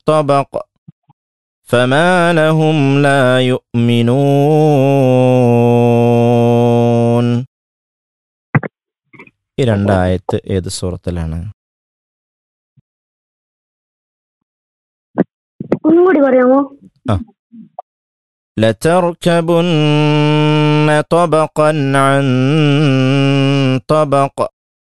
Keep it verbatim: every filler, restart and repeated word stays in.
طبق فما لهم لا يؤمنون. ഈ രണ്ടായത്ത് ഏത് സൂറത്തിലാണ്? ഒന്നുകൂടി പറയാമോ? ആ لتركبن طبقا عن طبق